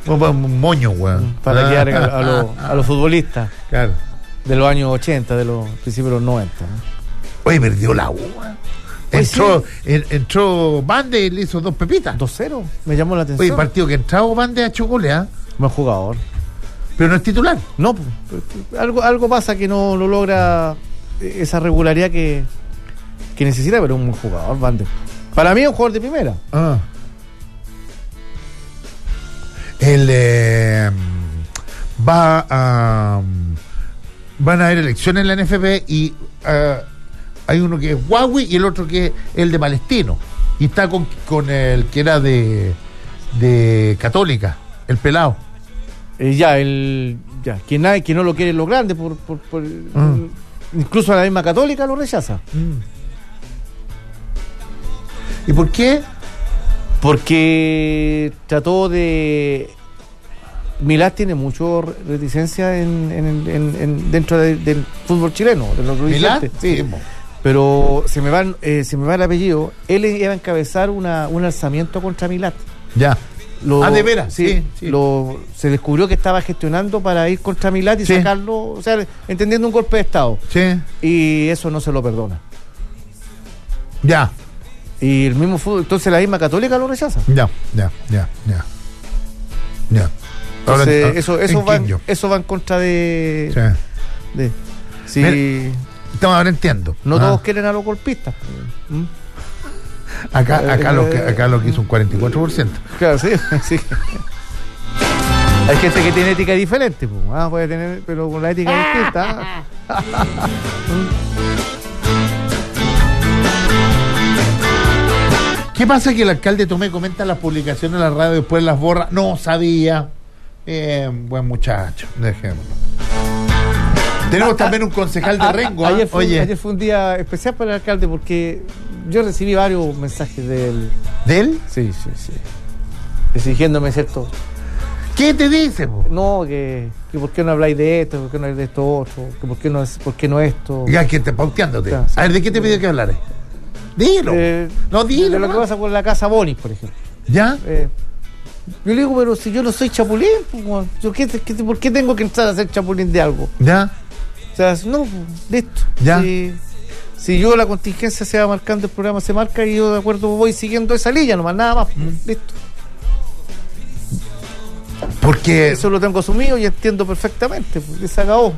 Un moño, weón. Para quedar a los futbolistas. Claro. De los años 80, de los principios de los 90. ¿No? Oye, perdió la U, weón. Entró Bande y le hizo 2 pepitas. 2-0, me llamó la atención. Oye, partido que entraba Bande a Chocole, ¿ah? Buen jugador. Pero no es titular. No, algo pasa que no logra esa regularidad que necesita, pero es un buen jugador, Bande. Para mí es un jugador de primera. Van a haber elecciones en la NFP y hay uno que es Huawei y el otro que es el de Palestino. Y está con el que era de Católica, el pelado. Quien no lo quiere en lo grande, incluso a la misma Católica lo rechaza. ¿Y por qué? Porque trató de... Milán tiene mucho reticencia dentro del fútbol chileno, de los ¿Milán? Sí. Pero se me va el apellido. Él iba a encabezar un alzamiento contra Milán. Ya. ¿De veras? Sí. Se descubrió que estaba gestionando para ir contra Milán y sacarlo, o sea, entendiendo un golpe de Estado. Sí. Y eso no se lo perdona. Ya. Y el mismo fútbol, entonces la misma Católica lo rechaza. Ya. Entonces, eso va en contra de... Sí. Estamos ahora entiendo. No todos quieren a los golpistas. Acá lo que hizo un 44%. Claro, sí. Hay gente que tiene ética diferente, puede tener, pero con la ética distinta. ¿Qué pasa que el alcalde Tomé comenta las publicaciones en la radio y después las borra? No sabía. Buen muchacho, dejémoslo. Tenemos también un concejal de Rengo. Ayer fue un día especial para el alcalde porque yo recibí varios mensajes de él. ¿De él? Sí. Exigiéndome cierto. ¿Qué te dice, po? No, que por qué no habláis de esto, por qué no habláis de esto otro, que por qué no esto. Ya, que te pauteándote. Claro, sí. A ver, ¿de qué te pidió que hablares? Dilo. Dilo. De lo que pasa con la casa Bonis, por ejemplo. ¿Ya? Yo le digo, pero si yo no soy chapulín, ¿por qué tengo que entrar a ser chapulín de algo? ¿Ya? O sea, no, listo. ¿Ya? Si yo la contingencia se va marcando, el programa se marca y yo de acuerdo voy siguiendo esa línea, nomás, nada más. Listo. Porque... Eso lo tengo asumido y entiendo perfectamente, porque se acabó.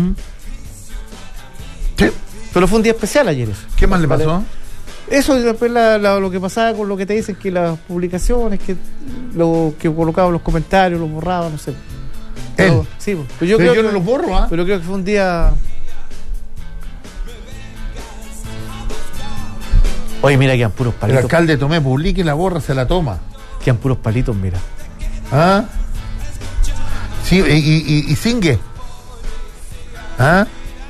Sí. Pero fue un día especial ayer eso. ¿Qué más le pasó? Eso, después lo que pasaba con lo que te dicen, que las publicaciones, que lo que colocaban los comentarios, los borraban, no sé. Pero, sí, pero yo no los borro, ¿ah? Pero creo que fue un día... Oye, mira, quedan puros palitos. El alcalde Tomé publica y la borra, se la toma. Quedan puros palitos, mira. ¿Ah? Sí, y Singue. ¿Ah?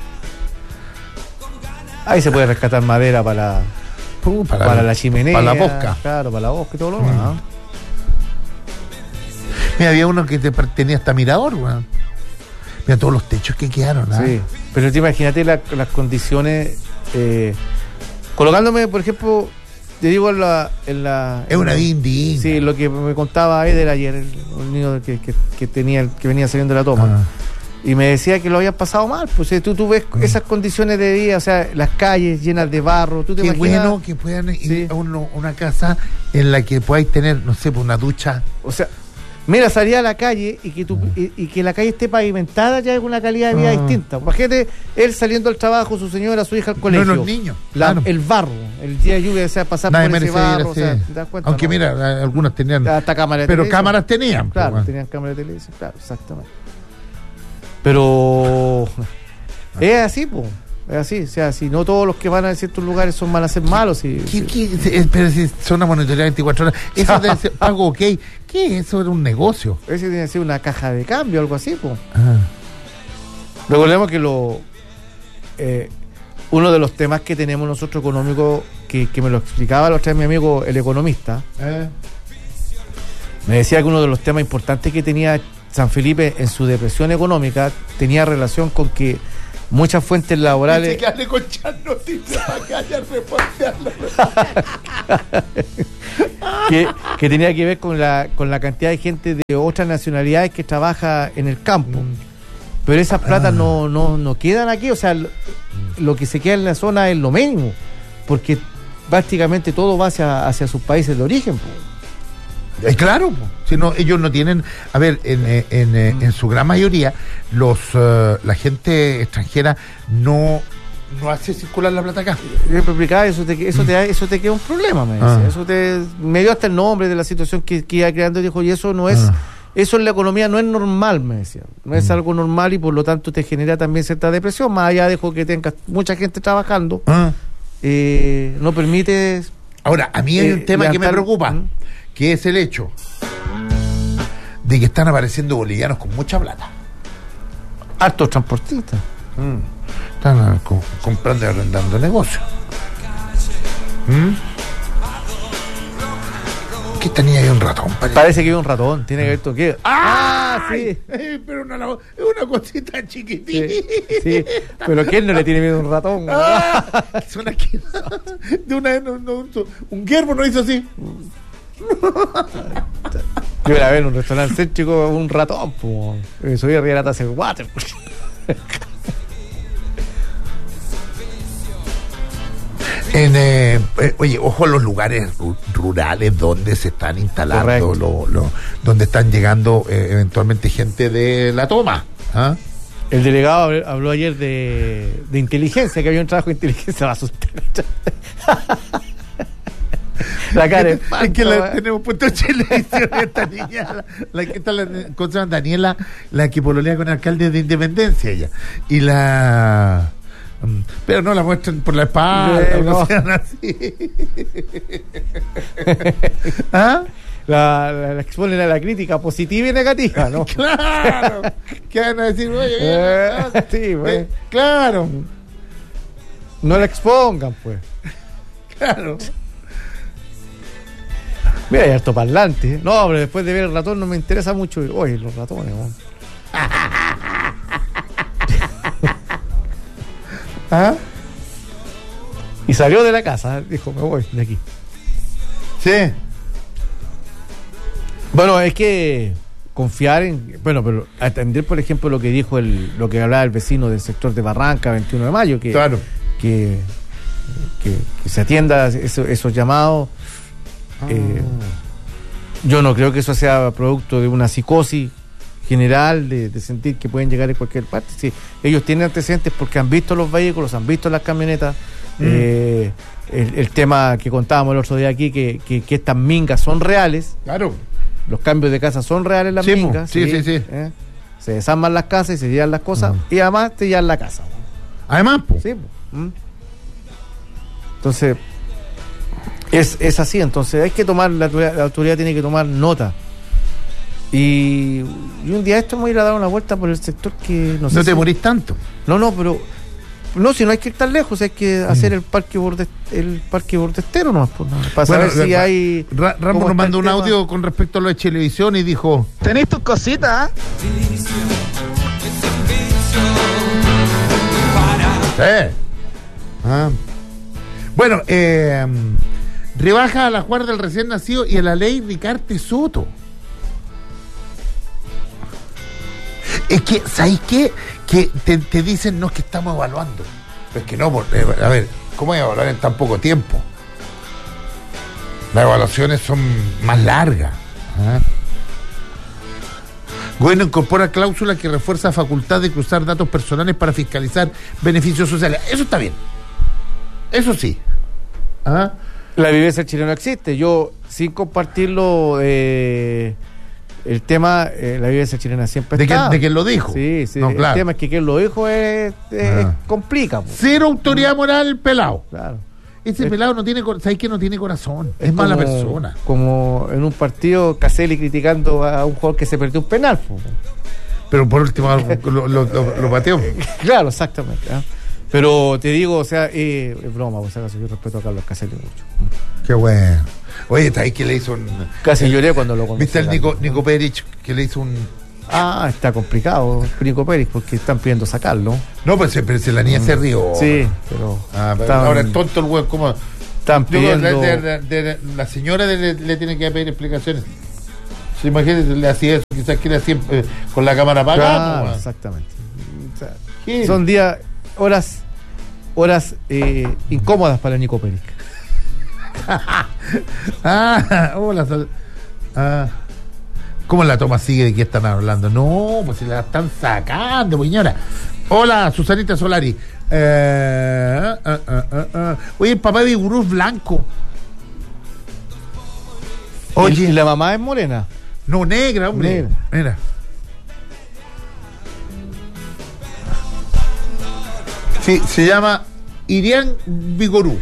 Ahí se puede rescatar madera para la chimenea. Para la bosca. Claro, para la bosca y todo lo demás. Mira, había uno que tenía hasta mirador, weón. Mira todos los techos que quedaron, ¿ah? Sí, pero tú imagínate las condiciones. Colocándome, por ejemplo, te digo en la es una indigna. Sí, lo que me contaba Eder ayer, el niño que venía saliendo de la toma. Y me decía que lo habían pasado mal. Pues tú ves esas condiciones de día, o sea, las calles llenas de barro. ¿Tú te imaginas? Qué bueno que puedan ir a una casa en la que podáis tener, no sé, una ducha. O sea, mira, salir a la calle y que la calle esté pavimentada ya es una calidad de vida distinta. Imagínate él saliendo al trabajo, su señora, su hija al colegio. No, los niños. El barro, el día de lluvia, o sea, pasar por ese barro. O sea, ¿te das cuenta? Aunque mira, algunas tenían. Hasta cámaras de pero televisión. cámaras tenían. Claro, pues, tenían cámaras de televisión, claro, exactamente. Pero es así, pues. Es así, o sea, si no todos los que van a ciertos lugares van a ser malos. Pero si son a monitorear 24 horas, eso debe ser algo ok. ¿Qué es eso? Era un negocio. Ese tiene que ser una caja de cambio, algo así, pues. Recordemos que uno de los temas que tenemos nosotros económicos, que me lo explicaba la otra vez mi amigo, el economista, me decía que uno de los temas importantes que tenía San Felipe en su depresión económica tenía relación con que muchas fuentes laborales. Que hable con Chan Noticias para que haya reportearlo. que tenía que ver con la cantidad de gente de otras nacionalidades que trabaja en el campo. Pero esas platas no quedan aquí, o sea, lo que se queda en la zona es lo mínimo, porque prácticamente todo va hacia sus países de origen. Claro, si no, ellos no tienen, a ver, en su gran mayoría, la gente extranjera no hace circular la plata acá. Eso te queda un problema, me decía. Me dio hasta el nombre de la situación que iba creando, dijo, y eso no es, eso en la economía no es normal, me decía. No es algo normal y por lo tanto te genera también cierta depresión, más allá de que tengas mucha gente trabajando, no permite. Ahora, a mí hay un tema que me preocupa, que es el hecho de que están apareciendo bolivianos con mucha plata. Hartos transportistas. Están comprando y arrendando negocios. ¿Qué tenía ahí un ratón? Parece que hay un ratón, tiene que ver todo qué. Sí. Pero es una cosita chiquitita. Sí, pero ¿quién no le tiene miedo a un ratón? Un gerbo no hizo así. Yo la veo en un restaurante céntrico, un ratón, pues. Subí arriba de la taza de water. Oye, ojo a los lugares rurales donde se están instalando, donde están llegando eventualmente gente de la toma. El delegado habló ayer de inteligencia, que había un trabajo de inteligencia, va a asustar. La cara es que tenemos puesto televisión esta niña, la que está con Daniela, la que pololea con el alcalde de Independencia ella. Y pero no la muestran por la espalda, no sean así. La exponen a la crítica positiva y negativa, ¿no? Claro. ¿Qué van a decir? Sí, pues. Claro. No la expongan, pues. Claro. Mira, hay harto parlante. No, pero después de ver el ratón no me interesa mucho. Oye, los ratones, ¿no? Y salió de la casa, dijo, me voy de aquí. Sí. Bueno, es que confiar en, pero atender, por ejemplo, lo que dijo lo que hablaba el vecino del sector de Barranca, 21 de mayo, que claro, que se atienda esos llamados. Yo no creo que eso sea producto de una psicosis general de sentir que pueden llegar en cualquier parte. Sí, ellos tienen antecedentes porque han visto los vehículos, han visto las camionetas. El tema que contábamos el otro día aquí, que estas mingas son reales. Claro. Los cambios de casa son reales, las mingas. Sí. Se desarman las casas y se llevan las cosas y además te llevan la casa. Además, pues. Sí. Entonces, es así. Entonces hay que tomar, la autoridad tiene que tomar nota. Y un día esto me voy a ir a dar una vuelta por el sector que no te morís tanto. Pero si no hay que ir tan lejos, hay que hacer el parque bordestero nomás, para saber si hay. Ramos nos mandó un audio con respecto a lo de Chilevisión y dijo: ¿tenéis tus cositas? Bueno, rebaja a la guardia del recién nacido y a la ley Ricarte Soto. Es que, ¿sabéis qué? Que te dicen, no, es que estamos evaluando. Pero es que no, a ver, ¿cómo hay que evaluar en tan poco tiempo? Las evaluaciones son más largas. Gobierno incorpora cláusula que refuerza facultad de cruzar datos personales para fiscalizar beneficios sociales. Eso está bien. Eso sí. La vivencia chilena existe. Yo, sin compartirlo, el tema, la vivencia chilena siempre está. ¿De quién lo dijo? Sí. No, el claro. tema es que quien lo dijo complica. Cero autoridad moral, pelado. Claro. Ese pelado no tiene, ¿sabes qué? No tiene corazón. Es mala persona. Como en un partido, Caselli criticando a un jugador que se perdió un penal. Pero por último lo pateó. Claro, exactamente. Pero te digo, o sea, es broma, por si acaso, yo respeto a Carlos Caselli mucho. Qué bueno. Oye, ¿sabes que le hizo un... Casi lloré cuando lo conocí. ¿Viste al Nico Perich que le hizo Ah, está complicado, Nicopérix, porque están pidiendo sacarlo. No, pues pero si la niña se rió. Sí, pero. Ahora es tonto el huevo, ¿cómo? Están pidiendo. La señora le tiene que pedir explicaciones. Si imagínate, le hacía eso, quizás que le hacía con la cámara apagada. Claro, exactamente. O sea, son horas incómodas para Nicopérix. Hola. ¿Cómo la toma sigue? ¿De qué están hablando? No, pues se la están sacando, señora. Hola, Susanita Solari. Oye, el papá de Gurú es blanco. Oye, ¿y la mamá es morena? No, negra, hombre. Negra. Mira. Sí, se llama Irian Vigorú.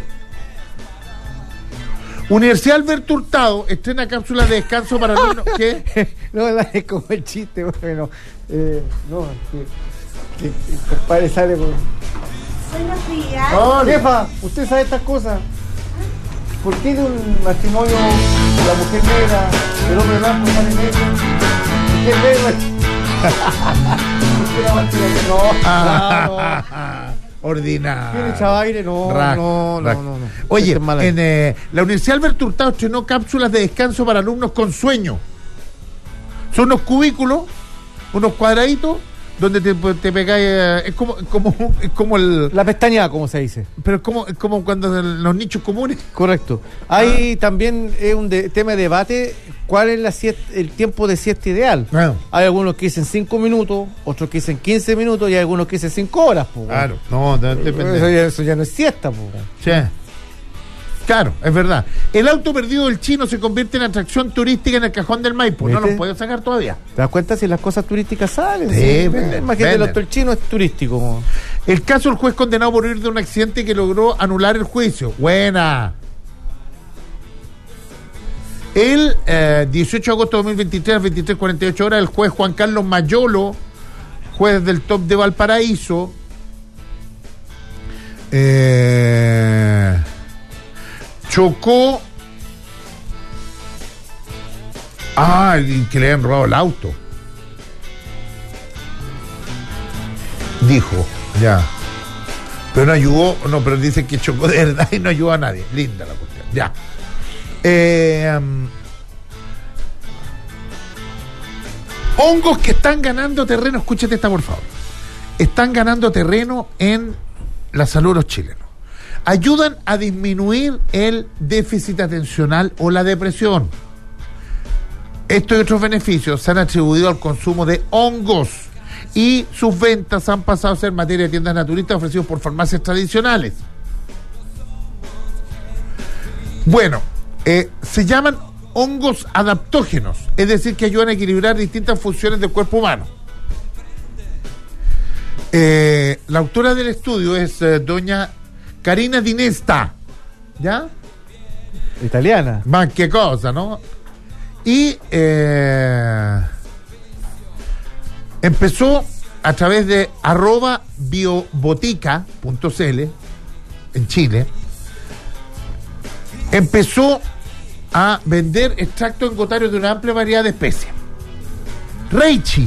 Universidad Alberto Hurtado estrena cápsulas de descanso para alumnos. ¿Qué? No, es como el chiste, bueno. No, que el compadre sale con. Buenos días. No, jefa, usted sabe estas cosas. ¿Por qué de un matrimonio la mujer negra, el hombre blanco sale negro? ¿Por qué es negro? No. Ordinario. ¿Tiene chavaire? No. Oye, en la Universidad Alberto Hurtado estrenó cápsulas de descanso para alumnos con sueño. Son unos cubículos, unos cuadraditos, donde te pegáis. Es como el. La pestaña, como se dice. Pero es como cuando los nichos comunes. Correcto. Hay también un tema de debate. ¿Cuál es el tiempo de siesta ideal? Hay algunos que dicen 5 minutos, otros que dicen 15 minutos y hay algunos que dicen 5 horas. Claro, no, depende. Eso ya no es siesta. Sí. Claro, es verdad. El auto perdido del chino se convierte en atracción turística en el Cajón del Maipo. No lo puedo sacar todavía. ¿Te das cuenta si las cosas turísticas salen? Sí, imagínate, el auto del chino es turístico. El caso del juez condenado por huir de un accidente que logró anular el juicio. Buena. El 18 de agosto de 2023, a las 23:48 horas, el juez Juan Carlos Mayolo, juez del Top de Valparaíso, chocó que le habían robado el auto. Dijo, ya. Pero no ayudó, pero dice que chocó de verdad y no ayudó a nadie. Linda la cuestión, ya. Hongos que están ganando terreno, escúchate esta por favor. Están ganando terreno en la salud de los chilenos. Ayudan a disminuir el déficit atencional o la depresión. Estos y otros beneficios se han atribuido al consumo de hongos y sus ventas han pasado a ser materia de tiendas naturistas ofrecidos por farmacias tradicionales. Bueno, se llaman hongos adaptógenos, es decir, que ayudan a equilibrar distintas funciones del cuerpo humano. La autora del estudio es doña Karina Dinesta, ¿ya? Italiana. Más que cosa, ¿no? Y empezó a través de @biobotica.cl en Chile. Empezó a vender extractos engotarios de una amplia variedad de especies. Reishi,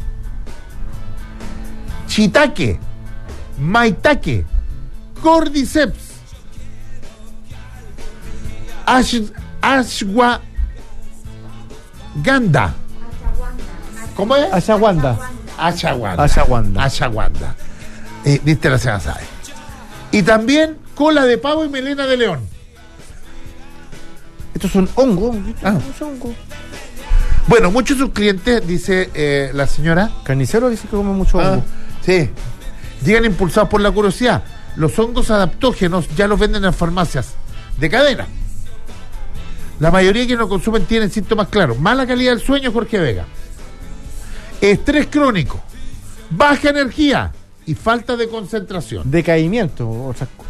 shiitake, maitake, cordyceps, ashwagandha. ¿Cómo es? Ashwagandha. Viste la semana, ¿sabes? Y también cola de pavo y melena de león. Estos son hongos. Bueno, muchos de sus clientes, dice la señora. Carnicero dice que come mucho hongo. Sí. Llegan impulsados por la curiosidad. Los hongos adaptógenos ya los venden en farmacias de cadena. La mayoría de quienes lo consumen tienen síntomas claros. Mala calidad del sueño, Jorge Vega. Estrés crónico. Baja energía. Y falta de concentración. Decaimiento.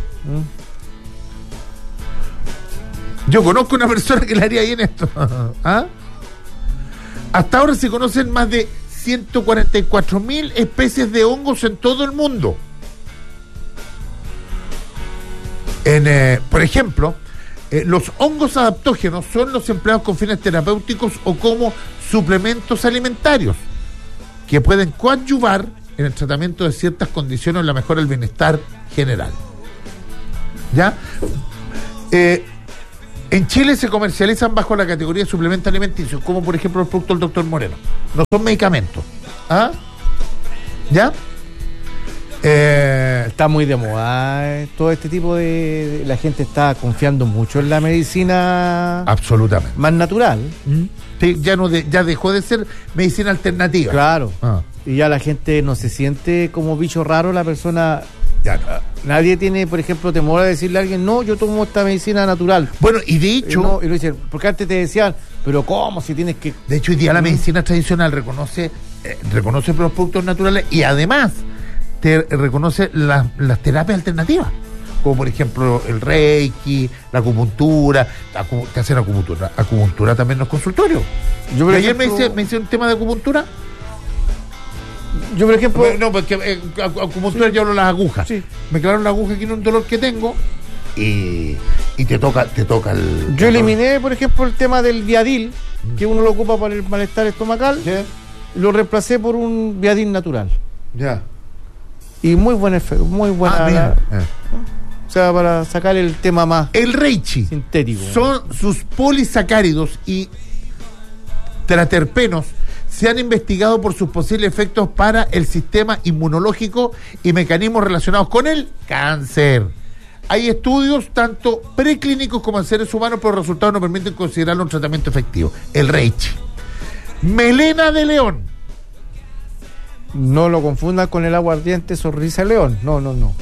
Yo conozco una persona que le haría bien esto. ¿Ah? Hasta ahora se conocen más de 144.000 especies de hongos en todo el mundo. Por ejemplo, los hongos adaptógenos son los empleados con fines terapéuticos o como suplementos alimentarios. que pueden coadyuvar en el tratamiento de ciertas condiciones o en la mejora del bienestar general. ¿Ya? En Chile se comercializan bajo la categoría de suplementos alimenticios, como por ejemplo los productos del doctor Moreno. No son medicamentos. ¿Ah? ¿Ya? Está muy de moda todo este tipo de... La gente está confiando mucho en la medicina... Absolutamente. Más natural. Sí, ya dejó de ser medicina alternativa. Claro. Y ya la gente no se siente como bicho raro, la persona... Ya no. Nadie tiene, por ejemplo, temor a decirle a alguien, no, yo tomo esta medicina natural. Bueno, y de hecho... y lo dicen, porque antes te decían, pero ¿cómo? Si tienes que... De hecho, hoy día la medicina tradicional reconoce los productos naturales y además te reconoce las terapias alternativas, como por ejemplo el reiki, la acupuntura, te hacen acupuntura también en los consultorios. Yo, por ayer ejemplo, me hice un tema de acupuntura. Yo, por ejemplo... No, porque acupuntura yo hablo de las agujas. Sí. Me clavaron la aguja aquí en un dolor que tengo y te toca el... Yo eliminé, por ejemplo, el tema del Viadil, que uno lo ocupa para el malestar estomacal, ¿Sí? y lo reemplacé por un Viadil natural. Ya. Y muy buen efecto, muy buena... O sea, para sacar el tema más El reichi sintético. son sus polisacáridos y traterpenos se han investigado por sus posibles efectos para el sistema inmunológico y mecanismos relacionados con el cáncer. Hay estudios tanto preclínicos como en seres humanos, pero los resultados no permiten considerarlo un tratamiento efectivo. El reichi. Melena de león. No lo confundan con el aguardiente Sonrisa de León. No.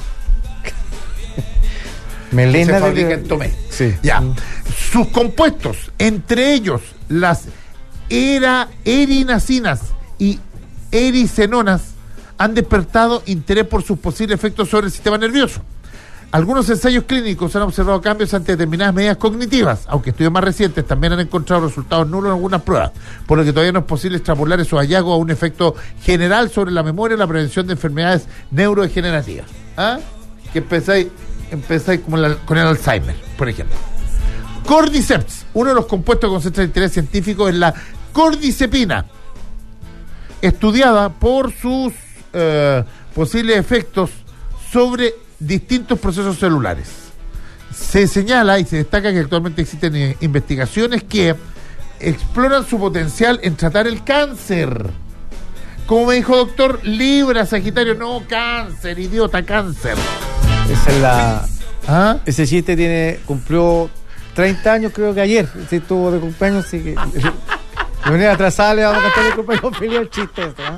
Melena Se de fabrica león. en Tomé. Sí. Ya. Sus compuestos, entre ellos las erinasinas y ericenonas, han despertado interés por sus posibles efectos sobre el sistema nervioso. Algunos ensayos clínicos han observado cambios ante determinadas medidas cognitivas, aunque estudios más recientes también han encontrado resultados nulos en algunas pruebas, por lo que todavía no es posible extrapolar esos hallazgos a un efecto general sobre la memoria y la prevención de enfermedades neurodegenerativas. ¿Ah? Que empezáis con el Alzheimer, por ejemplo. Cordyceps, uno de los compuestos que concentra interés científico es la cordycepina, estudiada por sus posibles efectos sobre distintos procesos celulares. Se señala y se destaca que actualmente existen investigaciones que exploran su potencial en tratar el cáncer. Como me dijo doctor Libra, Sagitario, no cáncer, idiota, cáncer. Esa es la... ¿Ah? Ese chiste cumplió 30 años, creo que ayer. Sí, estuvo de cumpleaños, así que... De manera atrasada le vamos a cantar el cumpleaños feliz el chiste ese, ¿eh?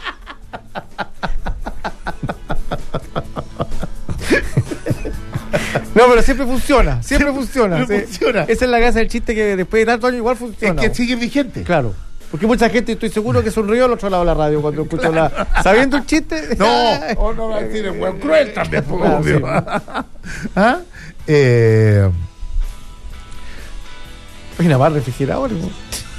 No, pero siempre funciona. Siempre Funciona. funciona. Esa es la casa del chiste que después de tantos años igual funciona. Es que sigue vigente. Claro. Porque mucha gente, estoy seguro que sonrió al otro lado de la radio cuando escuchó sabiendo el chiste. No va a decir, es buen cruel también, obvio. Sí. ¿Ah? Mira, más refrigerador. ¿No?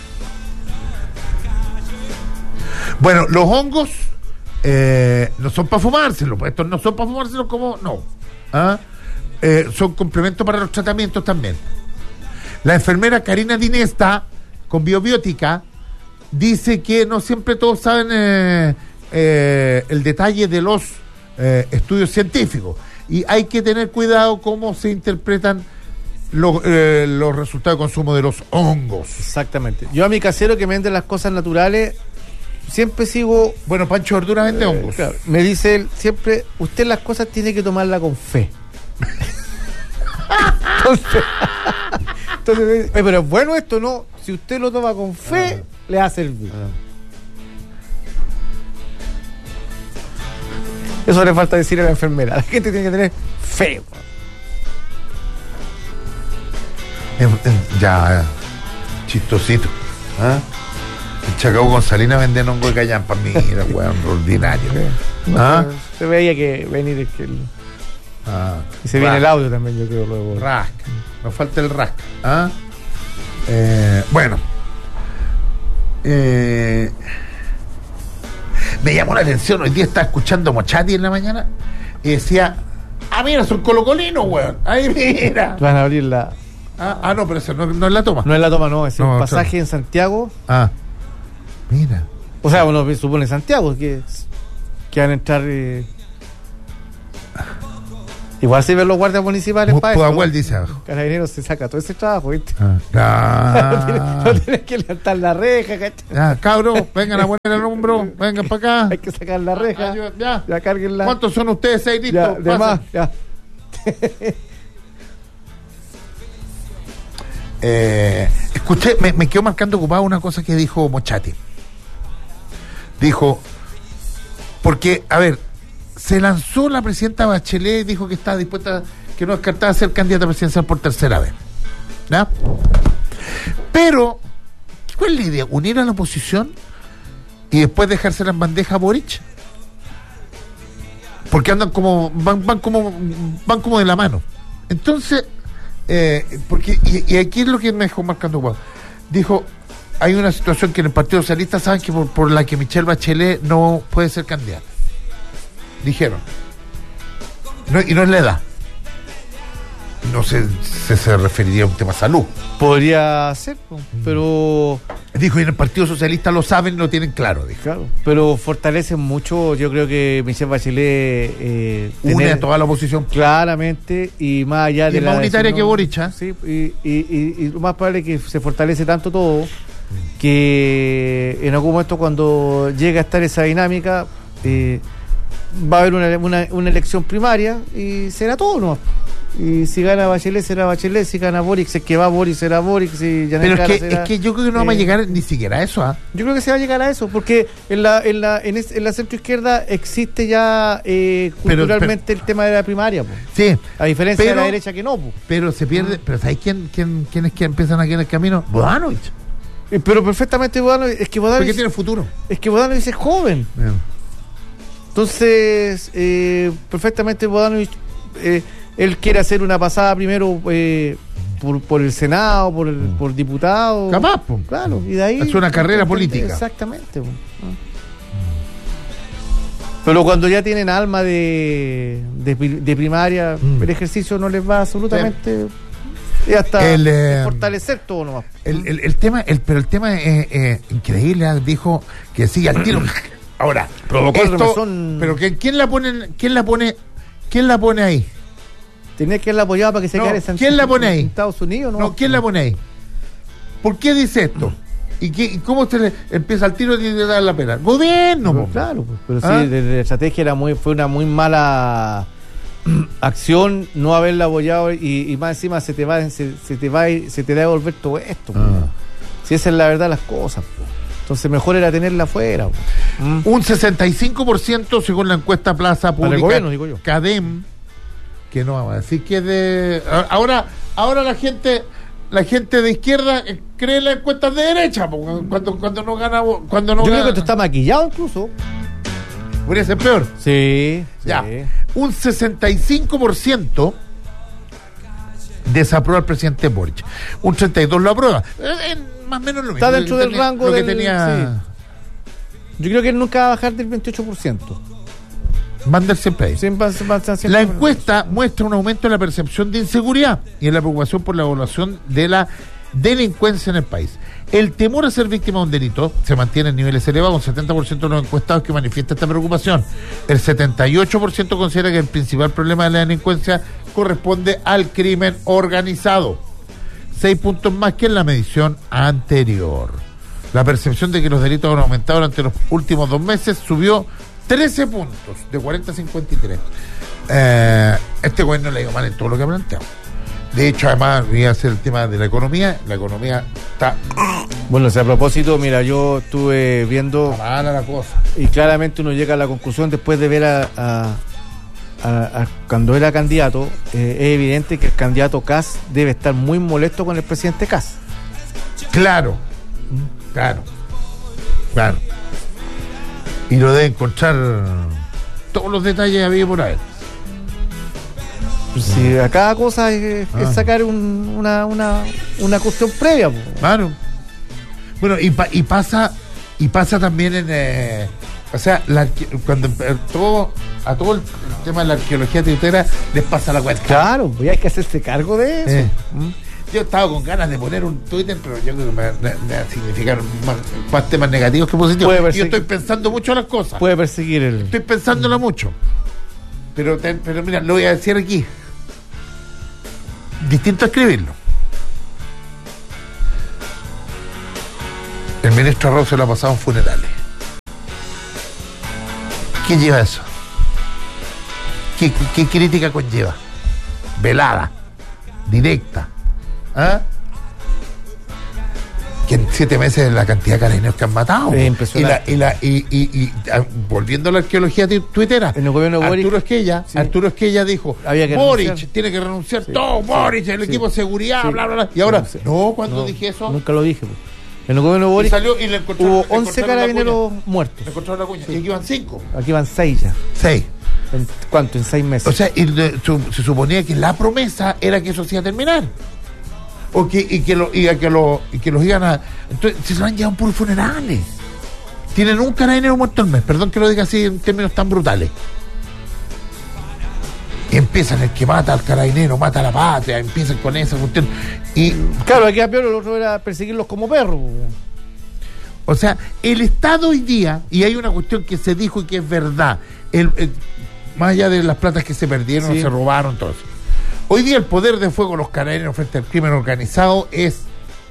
Bueno, los hongos no son para fumárselos, pues estos no son para fumárselos como... No. ¿Ah? Son complementos para los tratamientos también. La enfermera Karina Dinesta, con Biobiótica, dice que no siempre todos saben el detalle de los estudios científicos y hay que tener cuidado cómo se interpretan los resultados de consumo de los hongos. Exactamente. Yo a mi casero que me vende las cosas naturales siempre sigo... Bueno, Pancho Verdura vende hongos. Claro, me dice él siempre, usted las cosas tiene que tomarla con fe. Entonces, pero es bueno esto, ¿no? Si usted lo toma con fe, le va a servir. Eso le falta decir a la enfermera. La gente tiene que tener fe. Ya, chistosito. ¿Ah? El Chacao con Salina venden hongo de callampa. Mira, weón, ordinario. ¿Ah? Se veía que venir y se viene el audio también, yo creo, luego. Rasca. Nos falta el rasca. ¿Ah? Bueno. Me llamó la atención. Hoy día estaba escuchando Mochati en la mañana y decía: mira, son colocolinos, weón. Ahí mira. Van a abrir la... No, pero eso no es la toma. No es la toma, no. Es No, un pasaje en Santiago. Mira. O sea, uno supone Santiago que van a entrar. Igual si ven los guardias municipales para Pudahuel dice abajo. Carabineros se saca todo ese trabajo, ¿viste? Ah. No tienes que levantar la reja, ¿cachai? Ya, cabros, vengan a poner el hombro, vengan para acá. Hay que sacar la reja. Ya. Cárguenla. ¿Cuántos son ustedes? 6, listo. Ya, de más, ya. Escuché, me quedó marcando ocupado una cosa que dijo Mochati. Dijo, porque, a ver, se lanzó la presidenta Bachelet y dijo que estaba dispuesta, que no descartaba ser candidata presidencial por tercera vez. ¿Ya? Pero, ¿cuál es la idea? ¿Unir a la oposición y después dejársela en bandeja a Boric? Porque andan como, van como de la mano. Entonces, porque, y aquí es lo que me dejó marcando ocupado. Dijo, hay una situación que en el Partido Socialista saben que por la que Michelle Bachelet no puede ser candidata. Dijeron. Y no es la edad. No sé si se referiría a un tema salud. Podría ser, pero... Dijo, y en el Partido Socialista lo saben, lo tienen claro. Dijo. Claro, pero fortalece mucho, yo creo que Michelle Bachelet... une a toda la oposición. Claramente, y más allá de y la... más unitaria que Boric, ¿eh? Sí, y lo más probable es que se fortalece tanto todo, que en algún momento cuando llegue a estar esa dinámica... va a haber una elección primaria y será todo, ¿no? Y si gana Bachelet será Bachelet, si gana Boric, si es que va Boric será Boric, si pero es que yo creo que no vamos a llegar ni siquiera a eso, ¿ah? Yo creo que se va a llegar a eso, porque en la centroizquierda existe ya culturalmente el tema de la primaria, po. Sí, a diferencia de la derecha que no, po. Pero se pierde, pero ¿sabes quién es que empiezan aquí en el camino? Bodanovich. Pero perfectamente Bodanovich, porque tiene futuro. Es que Bodanovich es joven. Entonces, perfectamente Bodanovich, él quiere hacer una pasada primero por el Senado, por diputado. Capaz, po. Claro, y de ahí... Es una carrera política. Exactamente. Pero cuando ya tienen alma de primaria, el ejercicio no les va absolutamente... Y hasta fortalecer todo nomás. El tema es increíble. Dijo que sí al tiro. Ahora, provocó esto, pero ¿quién la pone ahí? Tenés que haberla apoyado para que se quede en ¿quién la pone ahí? Estados Unidos, ¿no? No, ¿quién la pone ahí? ¿Por qué dice esto? ¿Y cómo se le empieza el tiro y le da la pena? ¡Gobierno! Pero, claro, pero sí, desde la estrategia fue una muy mala acción no haberla apoyado y más encima se te va a devolver todo esto. Si esa es la verdad de las cosas, po. Entonces mejor era tenerla afuera. Un 65% según la encuesta Plaza Pública gobierno, digo yo. CADEM, que no vamos a decir que es de... Ahora la gente de izquierda cree en las encuestas de derecha, cuando no gana... Yo creo que esto está maquillado incluso. ¿Podría ser peor? Sí. Ya. Un 65% desaprueba al presidente Boric. Un 32% lo aprueba. Más o menos lo mismo. Está dentro del rango que tenía. Sí. Yo creo que él nunca va a bajar del 28%. Van del siempre ahí. Siempre la encuesta muestra un aumento en la percepción de inseguridad y en la preocupación por la evaluación de la delincuencia en el país. El temor a ser víctima de un delito se mantiene en niveles elevados, con 70% de los encuestados que manifiesta esta preocupación. El 78% considera que el principal problema de la delincuencia corresponde al crimen organizado. 6 puntos más que en la medición anterior. La percepción de que los delitos han aumentado durante los últimos 2 meses subió 13 puntos, de 40 a 53. Este gobierno le ha ido mal en todo lo que ha planteado. De hecho, además, iba a ser el tema de la economía. La economía está... Bueno, a propósito, mira, yo estuve viendo... Está mala la cosa. Y claramente uno llega a la conclusión, después de ver a cuando era candidato, es evidente que el candidato Kast debe estar muy molesto con el presidente Kast. Claro. Y lo debe encontrar todos los detalles había por ahí. Pues si a cada cosa es sacar una cuestión previa, po. Claro. Bueno, y pasa también en o sea, cuando a todo el tema de la arqueología tributaria les pasa la cuenta. Claro, pues hay que hacerse cargo de eso. Yo estaba con ganas de poner un Twitter, pero yo creo que me va a significar más temas negativos que positivos. Yo estoy pensando mucho las cosas. Puede perseguir el... Estoy pensándola mucho. Pero mira, lo voy a decir aquí. Distinto a escribirlo. El ministro Arroz se lo ha pasado en funerales. ¿Qué lleva eso? ¿Qué crítica conlleva? Velada, directa. ¿Ah? Que en 7 meses la cantidad de carabineros que han matado. Y volviendo a la arqueología tuitera, en el gobierno de Arturo Esquella, sí. Arturo Esquella dijo: Boric tiene que renunciar, sí, todo, sí, Boric, el equipo de seguridad, sí, bla, bla, bla. Y ahora, ¿cuándo dije eso? Nunca lo dije. Pues. En el gobierno de Boric hubo 11 carabineros muertos. Le encontraron la cuña. Sí. Y aquí van 5. Aquí van 6 ya. 6. ¿Cuánto? En 6 meses. O sea, se suponía que la promesa era que eso se iba a terminar. Y que los iban a... Entonces, se lo han llevado por funerales. Tienen un carabinero muerto al mes. Perdón que lo diga así en términos tan brutales. Y empiezan el que mata al carabinero, mata a la patria, empiezan con esa cuestión. Y claro, aquí a peor el otro era perseguirlos como perros. O sea, el Estado hoy día, y hay una cuestión que se dijo y que es verdad, más allá de las platas que se perdieron, sí, se robaron, todo eso. Hoy día el poder de fuego de los carabineros frente al crimen organizado es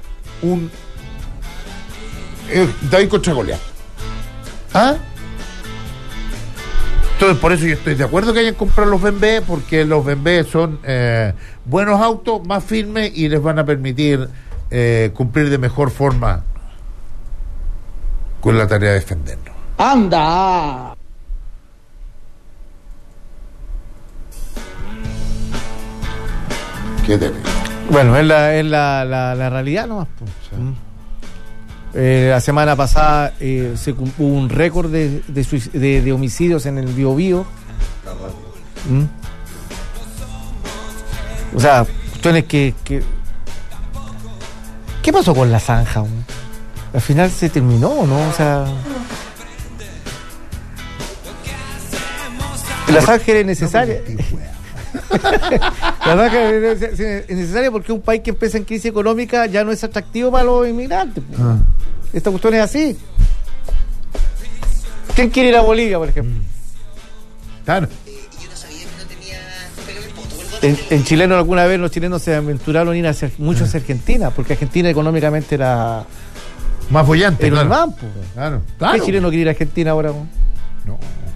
David contra Goliat. ¿Ah? Entonces, por eso yo estoy de acuerdo que hayan comprado los BMW, porque los BMW son buenos autos, más firmes, y les van a permitir cumplir de mejor forma con la tarea de defendernos. ¡Anda! Qué terrible. Bueno, es la realidad nomás. Pues. Sí. La semana pasada hubo un récord de homicidios en el Biobío. O sea, cuestiones que ¿qué pasó con la zanja? Al final se terminó, ¿no? O sea, la zanja era necesaria. La zanja es necesaria porque un país que empieza en crisis económica ya no es atractivo para los inmigrantes. Esta cuestión es así. ¿Quién quiere ir a Bolivia, por ejemplo? Claro. En chileno, alguna vez los chilenos se aventuraron a ir mucho hacia Argentina, porque Argentina económicamente era más bollante. Pero claro. Claro. ¿Qué chileno quiere ir a Argentina ahora? No.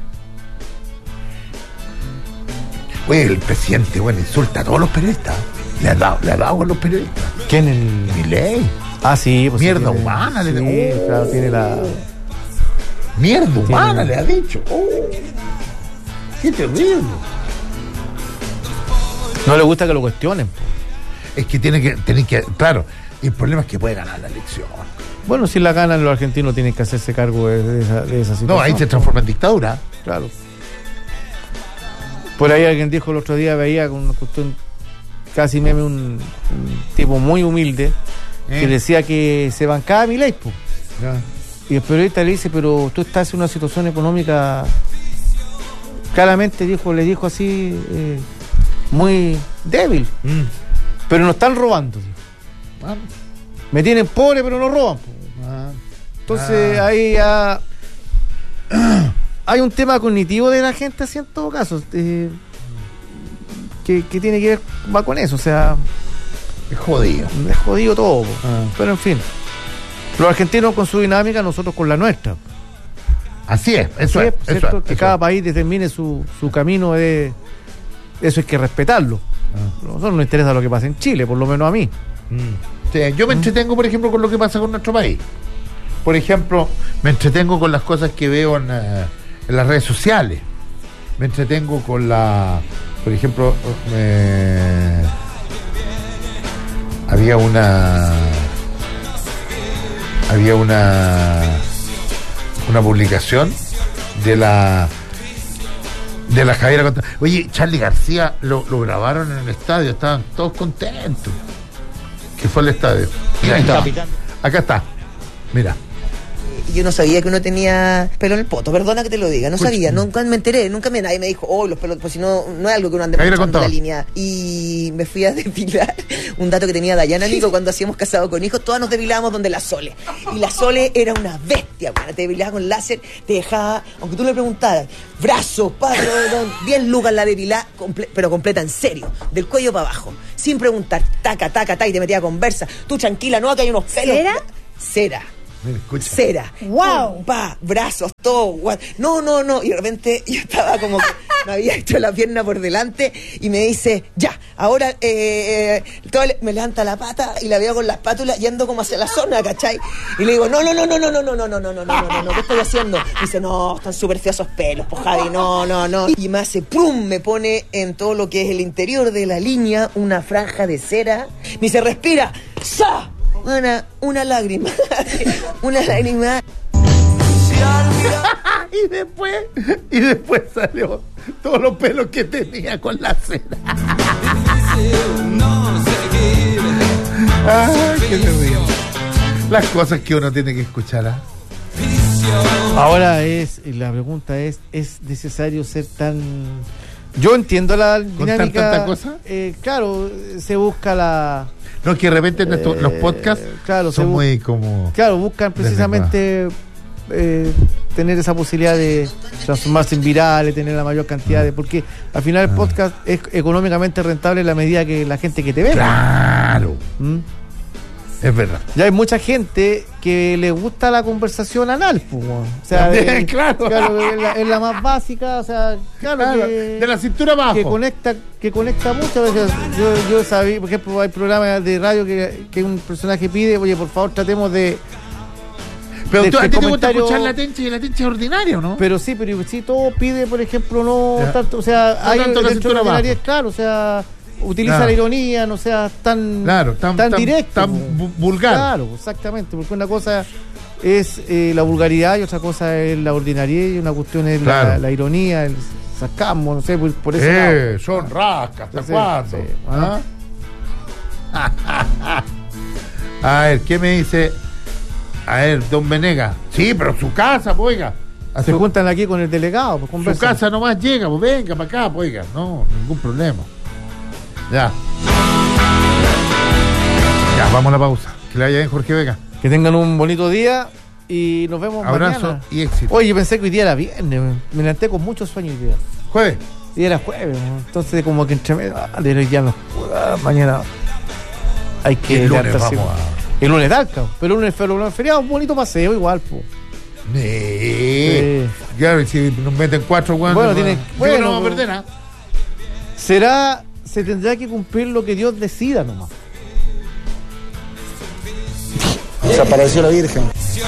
Oye, el presidente, insulta a todos los periodistas. Le ha dado a los periodistas. ¿Quién? Milei. Ah, sí. Pues mierda sí, humana. Claro, tiene la... Mierda humana, le ha dicho. Qué terrible. No le gusta que lo cuestionen. Es que tienen que... Claro, el problema es que puede ganar la elección. Bueno, si la ganan, los argentinos tienen que hacerse cargo de esa situación. No, ahí se transforma en dictadura. Claro. Por ahí alguien dijo el otro día, veía con una cuestión casi meme, un tipo muy humilde que decía que se bancaba a Milei. Y el periodista le dice, pero tú estás en una situación económica, claramente le dijo así, muy débil. Pero no están robando. Me tienen pobre, pero no roban. Entonces ahí ya... Hay un tema cognitivo de la gente, así en todo caso, que tiene que ver, va con eso, o sea... Es jodido. Es jodido todo, pero en fin. Los argentinos con su dinámica, nosotros con la nuestra. Así es, eso es. Que cada país determine su camino, eso hay que respetarlo. A nosotros nos interesa lo que pasa en Chile, por lo menos a mí. Sí, yo me entretengo, por ejemplo, con lo que pasa con nuestro país. Por ejemplo, me entretengo con las cosas que veo en las redes sociales. Me entretengo con por ejemplo, había una publicación de la Javiera. Oye, Charly García lo grabaron en el estadio, estaban todos contentos. ¿Qué fue el estadio? Acá está. Mira. yo no sabía que uno tenía pelo en el poto, perdona que te lo diga, no sabía, nunca me enteré, nadie me dijo, los pelos, pues si no es algo que uno ande mostrando la línea. Y me fui a depilar, un dato que tenía Dayana Nico cuando hacíamos Casado con Hijos, todas nos depilábamos donde la Sole. Y la Sole era una bestia, bueno, te depilaba con láser, te dejaba, aunque tú le preguntaras, brazos, padre, 10 lucas la depilada, pero completa en serio, del cuello para abajo, sin preguntar, taca, y te metía a conversa. Tú tranquila, no, que hay unos pelos. Cera. Cera. ¡Wow! Brazos, todo. No. Y de repente yo estaba como que me había hecho la pierna por delante y me dice, ya, ahora me levanta la pata y la veo con la espátula yendo como hacia la zona, ¿cachai? Y le digo, no, ¿qué estoy haciendo? Y dice, no, están súper feos esos pelos, pues Javi, no. Y me hace, ¡prum! Me pone en todo lo que es el interior de la línea una franja de cera. Me dice, respira, ¡sa! Una lágrima. Una lágrima. y después salió todos los pelos que tenía con la cera. Ay, qué terrible. Las cosas que uno tiene que escuchar. Ahora la pregunta es necesario ser tan... Yo entiendo la dinámica. ¿Tanta cosa? Claro, se busca la... No, es que de repente los podcasts son muy como... Claro, buscan precisamente tener esa posibilidad de transformarse en virales, tener la mayor cantidad de... Porque al final el podcast es económicamente rentable en la medida que la gente que te ve. ¡Claro! Es verdad. Ya hay mucha gente que le gusta la conversación anal, pues, o sea, claro, es la más básica, o sea, claro, de la cintura abajo. Que conecta muchas veces. Yo sabía, por ejemplo, hay programas de radio que un personaje pide, oye, por favor, tratemos de... Pero a ti te gusta escuchar la tencha y la tencha es ordinaria, ¿no? Pero sí, todo pide, por ejemplo, no tanto, o sea, no hay tanto la cintura abajo. Claro, o sea... Utiliza la ironía, no sea tan directo, tan vulgar. Claro, exactamente, porque una cosa es la vulgaridad y otra cosa es la ordinariedad y una cuestión es la ironía, el sarcasmo, no sé, por ese lado. Son rascas, ¿hasta cuándo? Sí, A ver, ¿qué me dice? A ver, don Venega. Sí, pero su casa, pues, oiga. Se juntan aquí con el delegado, pues conversan. Su casa nomás llega, pues venga para acá, pues, oiga. No, ningún problema. Ya, vamos a la pausa. Que le vaya bien, Jorge Vega. Que tengan un bonito día y nos vemos Abrazo mañana. Y éxito. Oye, yo pensé que hoy día era viernes. Me levanté con muchos sueños hoy día. ¿Jueves? Y era jueves, ¿no? Entonces como que entre medio, ya no, mañana hay que... El lunes vamos El lunes Talca, pero el lunes feriado, un bonito paseo igual, pues. Claro, si nos meten 4 no vamos a perder nada. Se tendrá que cumplir lo que Dios decida nomás. Se apareció la Virgen.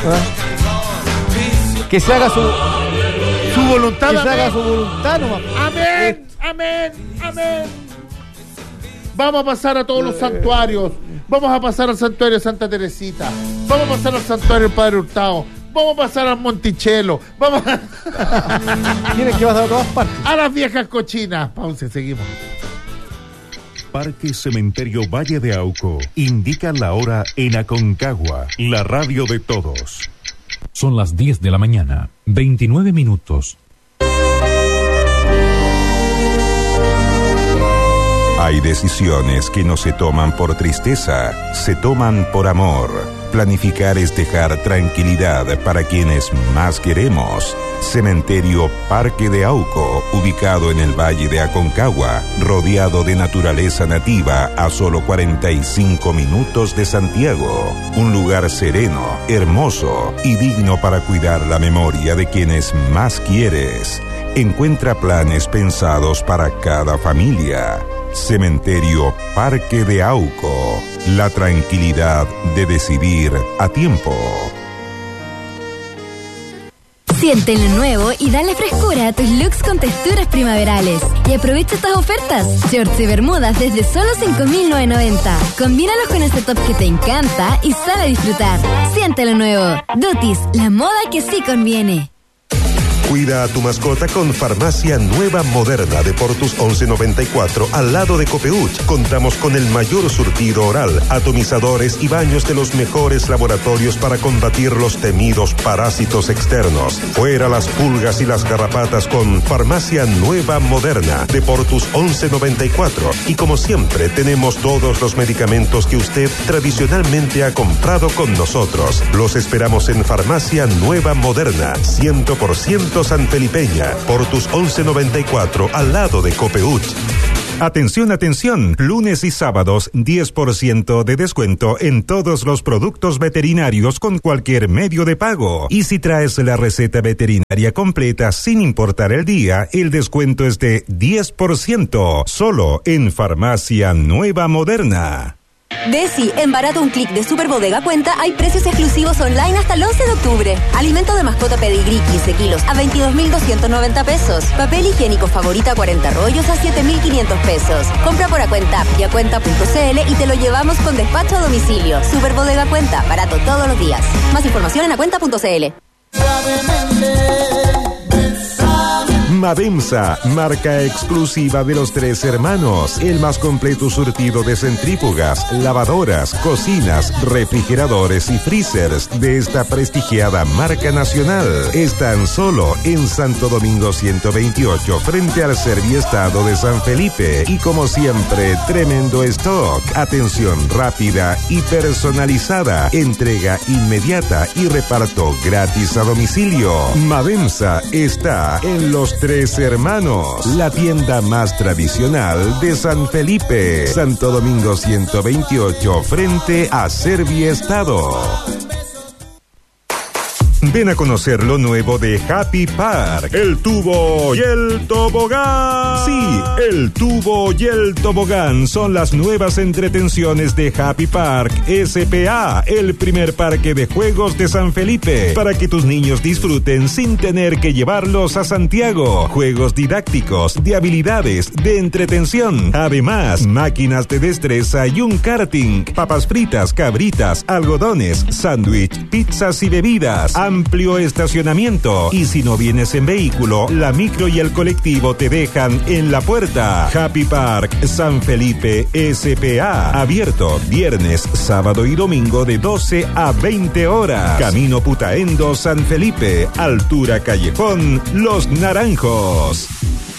Que se haga su voluntad. Que se haga su voluntad nomás. Amén. Vamos a pasar a todos los santuarios. Vamos a pasar al santuario de Santa Teresita. Vamos a pasar al santuario del Padre Hurtado. Vamos a pasar al Monticello. Tienes que pasar a todas partes. A las viejas cochinas. Pausa, seguimos. Parque Cementerio Valle de Auco indica la hora en Aconcagua, la radio de todos. Son las 10 de la mañana, 29 minutos. Hay decisiones que no se toman por tristeza, se toman por amor. Planificar es dejar tranquilidad para quienes más queremos. Cementerio Parque de Auco, ubicado en el Valle de Aconcagua, rodeado de naturaleza nativa a solo 45 minutos de Santiago. Un lugar sereno, hermoso y digno para cuidar la memoria de quienes más quieres. Encuentra planes pensados para cada familia. Cementerio Parque de Auco, la tranquilidad de decidir a tiempo. Siéntelo nuevo y dale frescura a tus looks con texturas primaverales. Y aprovecha estas ofertas. Shorts y bermudas desde solo 5.990. Combínalos con ese top que te encanta y sal a disfrutar. Siéntelo nuevo. Dutis, la moda que sí conviene. Cuida a tu mascota con Farmacia Nueva Moderna de Portus 1194 al lado de Copeuch. Contamos con el mayor surtido oral, atomizadores y baños de los mejores laboratorios para combatir los temidos parásitos externos. Fuera las pulgas y las garrapatas con Farmacia Nueva Moderna de Portus 1194. Y como siempre, tenemos todos los medicamentos que usted tradicionalmente ha comprado con nosotros. Los esperamos en Farmacia Nueva Moderna, 100% sanfelipeña, Portus 1194, al lado de Copeuch. Atención, atención, lunes y sábados 10% de descuento en todos los productos veterinarios con cualquier medio de pago. Y si traes la receta veterinaria completa sin importar el día, el descuento es de 10%, solo en Farmacia Nueva Moderna. Desi, en Barato un clic de Superbodega Cuenta hay precios exclusivos online hasta el 11 de octubre. Alimento de mascota Pedigrí 15 kilos a 22.290 pesos. Papel higiénico Favorita 40 rollos a 7.500 pesos. Compra por Acuenta y acuenta.cl y te lo llevamos con despacho a domicilio. Superbodega Cuenta, barato todos los días. Más información en acuenta.cl. Mademsa, marca exclusiva de los Tres Hermanos, el más completo surtido de centrífugas, lavadoras, cocinas, refrigeradores y freezers de esta prestigiada marca nacional. Están solo en Santo Domingo 128, frente al Serviestado de San Felipe. Y como siempre, tremendo stock, atención rápida y personalizada, entrega inmediata y reparto gratis a domicilio. Mademsa está en los Tres Hermanos, la tienda más tradicional de San Felipe, Santo Domingo 128, frente a Serviestado. Ven a conocer lo nuevo de Happy Park, el tubo y el tobogán. Sí, el tubo y el tobogán son las nuevas entretenciones de Happy Park S.P.A., el primer parque de juegos de San Felipe, para que tus niños disfruten sin tener que llevarlos a Santiago. Juegos didácticos, de habilidades, de entretención. Además, máquinas de destreza y un karting, papas fritas, cabritas, algodones, sándwich, pizzas y bebidas. Amplio estacionamiento. Y si no vienes en vehículo, la micro y el colectivo te dejan en la puerta. Happy Park San Felipe S.P.A. Abierto viernes, sábado y domingo de 12 a 20 horas. Camino Putaendo San Felipe, altura Callejón Los Naranjos.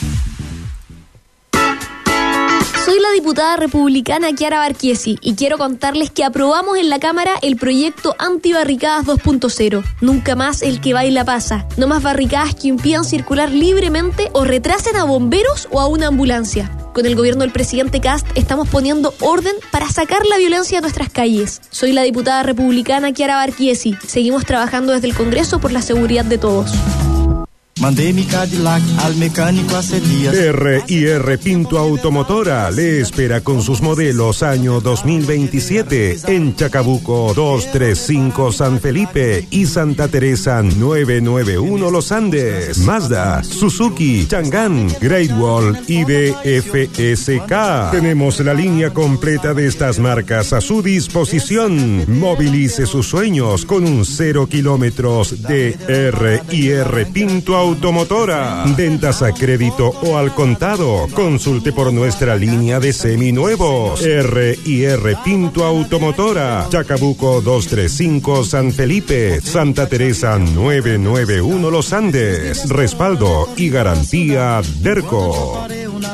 Soy la diputada republicana Chiara Barquiesi y quiero contarles que aprobamos en la Cámara el proyecto Antibarricadas 2.0. Nunca más el que baila pasa. No más barricadas que impidan circular libremente o retrasen a bomberos o a una ambulancia. Con el gobierno del presidente Kast estamos poniendo orden para sacar la violencia de nuestras calles. Soy la diputada republicana Chiara Barquiesi. Seguimos trabajando desde el Congreso por la seguridad de todos. Mandé mi Cadillac al mecánico hace días. R&R Pinto Automotora le espera con sus modelos año 2027 en Chacabuco 235 San Felipe y Santa Teresa 991 Los Andes. Mazda, Suzuki, Chang'an, Great Wall y DFSK. Tenemos la línea completa de estas marcas a su disposición. Movilice sus sueños con un 0 kilómetros de R&R Pinto Automotora. Ventas a crédito o al contado. Consulte por nuestra línea de seminuevos. R&R Pinto Automotora. Chacabuco 235 San Felipe. Santa Teresa 991 Los Andes. Respaldo y garantía Derco.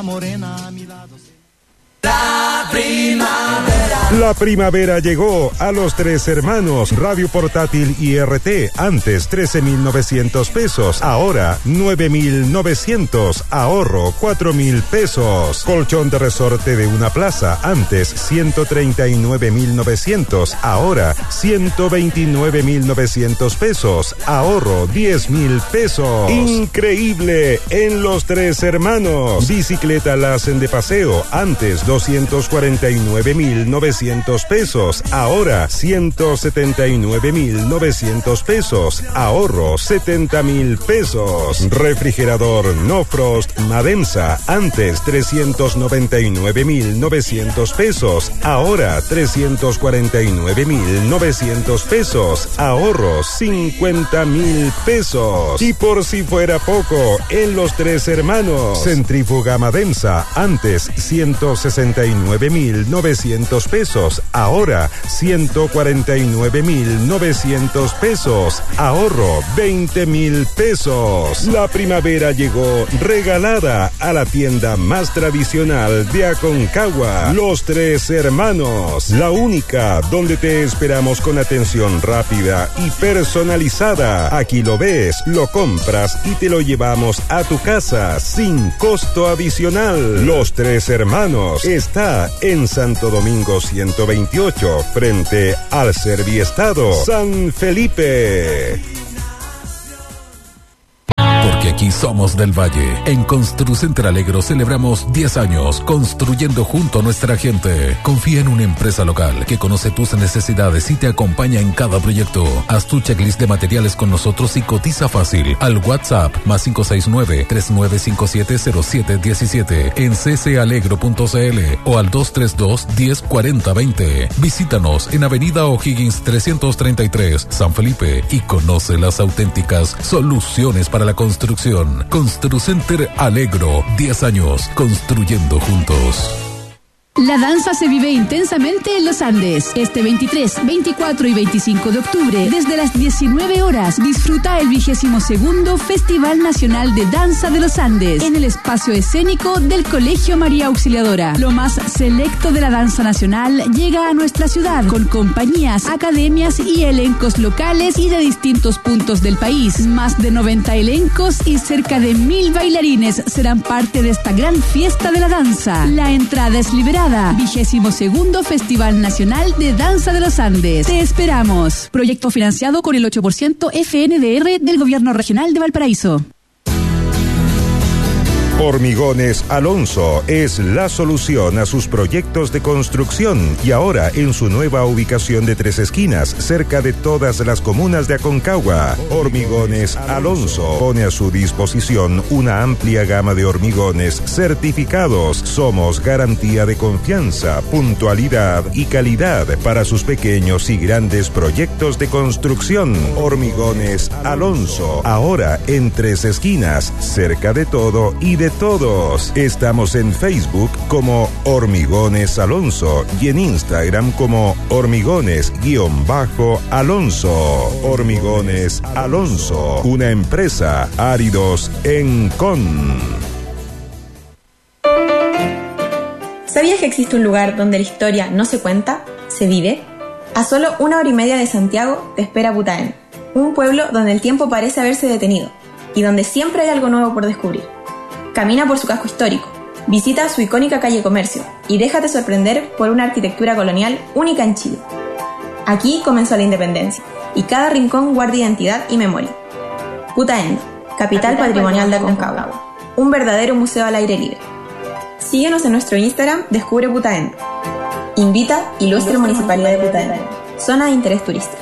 La primavera. La primavera llegó a los Tres Hermanos. Radio portátil IRT, antes 13.900 pesos, ahora 9.900, ahorro 4.000 pesos. Colchón de resorte de una plaza, antes 139.900, ahora 129.900 pesos, ahorro 10.000 pesos. Increíble en los Tres Hermanos. Bicicleta Lassen de paseo, antes 249.900 pesos, ahora 179.900 pesos, ahorro 70.000 pesos. Refrigerador No Frost Madensa, antes 399.900 pesos, ahora 349.900 pesos, ahorro 50.000 pesos. Y por si fuera poco, en Los Tres Hermanos, centrífuga Madensa, antes 169.900 pesos, ahora 149.900 pesos, ahorro 20.000 pesos. La primavera llegó regalada a la tienda más tradicional de Aconcagua, Los Tres Hermanos, la única donde te esperamos con atención rápida y personalizada. Aquí lo ves, lo compras y te lo llevamos a tu casa sin costo adicional. Los Tres Hermanos está en Santo Domingo 128, frente al Serviestado San Felipe. Porque aquí somos del Valle. En Construcenter Alegro celebramos 10 años construyendo junto a nuestra gente. Confía en una empresa local que conoce tus necesidades y te acompaña en cada proyecto. Haz tu checklist de materiales con nosotros y cotiza fácil al WhatsApp +569 39570717 en ccalegro.cl o al 232 104020. Visítanos en Avenida O'Higgins 333, San Felipe, y conoce las auténticas soluciones para la construcción. Construcenter Alegro, 10 años construyendo juntos. La danza se vive intensamente en los Andes. Este 23, 24 y 25 de octubre, desde las 19 horas, disfruta el 22º Festival Nacional de Danza de los Andes en el espacio escénico del Colegio María Auxiliadora. Lo más selecto de la danza nacional llega a nuestra ciudad con compañías, academias y elencos locales y de distintos puntos del país. Más de 90 elencos y cerca de 1.000 bailarines serán parte de esta gran fiesta de la danza. La entrada es liberada. 22º Festival Nacional de Danza de los Andes. Te esperamos. Proyecto financiado con el 8% FNDR del Gobierno Regional de Valparaíso. Hormigones Alonso es la solución a sus proyectos de construcción y ahora en su nueva ubicación de Tres Esquinas, cerca de todas las comunas de Aconcagua. Hormigones Alonso pone a su disposición una amplia gama de hormigones certificados. Somos garantía de confianza, puntualidad y calidad para sus pequeños y grandes proyectos de construcción. Hormigones Alonso, ahora en Tres Esquinas, cerca de todo y de todos. Estamos en Facebook como Hormigones Alonso y en Instagram como Hormigones_Alonso. Hormigones Alonso, una empresa Áridos Encon. ¿Sabías que existe un lugar donde la historia no se cuenta, se vive? A solo 1 hora y media de Santiago te espera Putaendo, un pueblo donde el tiempo parece haberse detenido y donde siempre hay algo nuevo por descubrir. Camina por su casco histórico, visita su icónica calle Comercio y déjate sorprender por una arquitectura colonial única en Chile. Aquí comenzó la independencia y cada rincón guarda identidad y memoria. Putaendo, capital patrimonial de Aconcagua, un verdadero museo al aire libre. Síguenos en nuestro Instagram, Descubre Putaendo. Invita Ilustre Municipalidad de Putaendo, zona de interés turístico.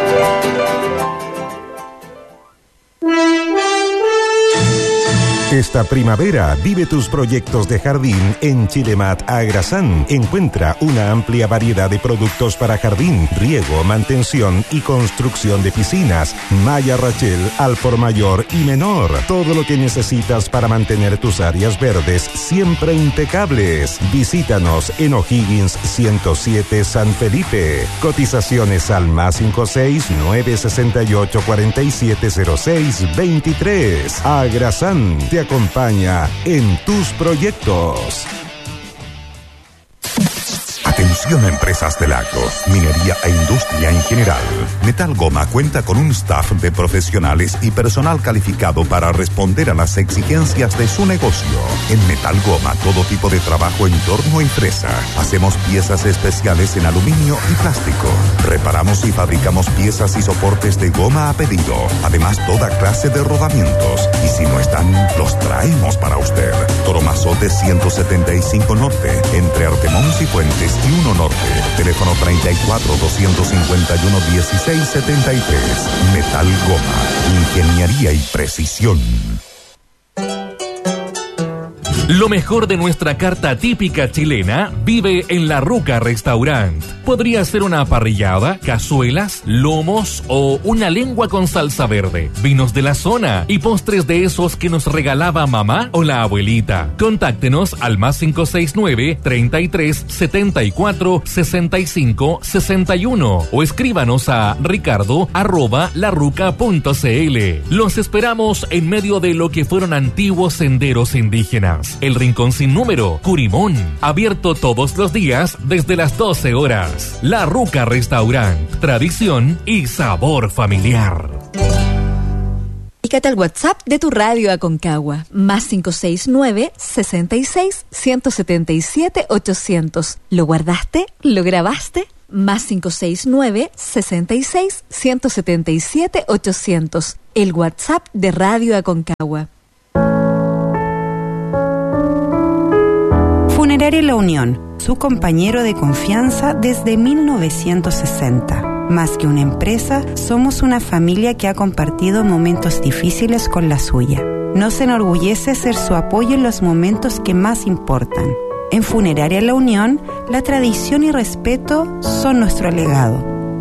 Esta primavera vive tus proyectos de jardín en Chilemat Agrasán. Encuentra una amplia variedad de productos para jardín, riego, mantención y construcción de piscinas, malla Rachel al por mayor y menor. Todo lo que necesitas para mantener tus áreas verdes siempre impecables. Visítanos en O'Higgins 107 San Felipe. Cotizaciones al +56 968 4706 23. Agrasán te acompaña en tus proyectos. Atención a empresas de lagos, minería e industria en general. Metal Goma cuenta con un staff de profesionales y personal calificado para responder a las exigencias de su negocio. En Metal Goma, todo tipo de trabajo en torno a empresa. Hacemos piezas especiales en aluminio y plástico. Reparamos y fabricamos piezas y soportes de goma a pedido. Además, toda clase de rodamientos. Y si no están, los traemos para usted. Toromazote 175 Norte, entre Artemón y Fuentes y 1 Norte. Teléfono 34-251-1673. Metal Goma, ingeniería y precisión. Lo mejor de nuestra carta típica chilena vive en La Ruca Restaurant. Podría ser una parrillada, cazuelas, lomos o una lengua con salsa verde, vinos de la zona y postres de esos que nos regalaba mamá o la abuelita. Contáctenos al +569 33 74 65 61 o escríbanos a ricardo@laruca.cl. Los esperamos en medio de lo que fueron antiguos senderos indígenas. El Rincón Sin Número, Curimón, abierto todos los días desde las 12 horas. La Ruca Restaurant, tradición y sabor familiar. Comunícate al WhatsApp de tu radio Aconcagua, +569 66 177 800. ¿Lo guardaste? ¿Lo grabaste? +569 66 177 800. El WhatsApp de Radio Aconcagua. Funeraria La Unión, su compañero de confianza desde 1960. Más que una empresa, somos una familia que ha compartido momentos difíciles con la suya. Nos enorgullece ser su apoyo en los momentos que más importan. En Funeraria La Unión, la tradición y respeto son nuestro legado.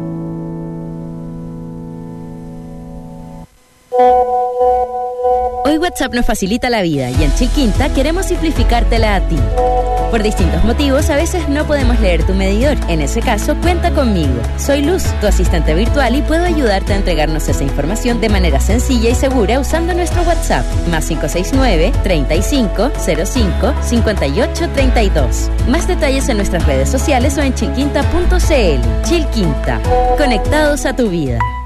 Hoy WhatsApp nos facilita la vida y en Chilquinta queremos simplificártela a ti. Por distintos motivos, a veces no podemos leer tu medidor. En ese caso, cuenta conmigo. Soy Luz, tu asistente virtual, y puedo ayudarte a entregarnos esa información de manera sencilla y segura usando nuestro WhatsApp. +569 35 05 58 32. Más detalles en nuestras redes sociales o en chilquinta.cl. Chilquinta. Conectados a tu vida.